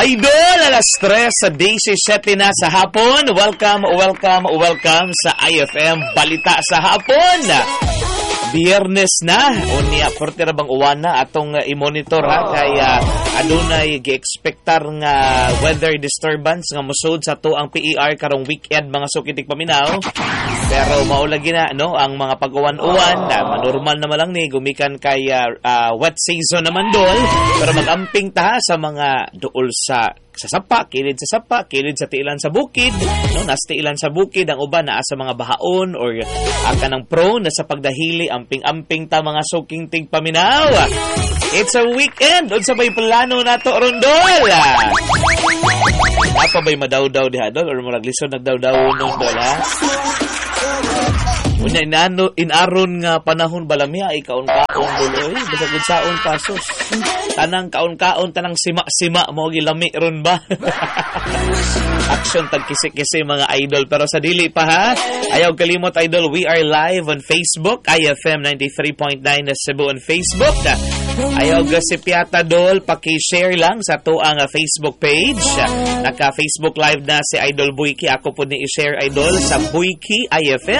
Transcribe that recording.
Idol, alas 3 sa 17 na sa hapon. Welcome sa IFM Balita sa Hapon. Biyernes na, unya porte ra bang uwan na atong i-monitor ha kaya adunay gi-expectar nga weather disturbance nga mosud sa to ang PER karong weekend mga sukitik paminaw. Pero mao lagi na no ang mga pag-uwan-uwan, manormal naman lang ni gumikan kay wet season naman dol, pero mag-amping ta sa mga duol sa sapa, kilid sa sapa, kilid sa tiilan sa bukid, no, nas tiilan sa bukid ang uban naa sa mga bahaon or kanang prone na sa pagdahili amping-amping ta mga suking tig paminaw. It's a weekend, unsa bay plano nato rondol? Apa bay madawdaw diha dol or murag lisod nagdawdaw nung dol ha? Unya inaron nga panahon balamya ay kaon-kaon dol oy basta gud saon pasos. Tanang kaon-kaon tanang sima-sima mo gilami ron ba? Action tag kisi-kisi mga idol pero sa dili pa ha. Ayaw kalimot idol, we are live on Facebook, IFM 93.9 na Cebu on Facebook. Ayaw gasipiata dol, paki-share lang sa to ang Facebook page. Naka Facebook live na si Idol Buiki, ako po ni i-share idol sa Buiki IFM.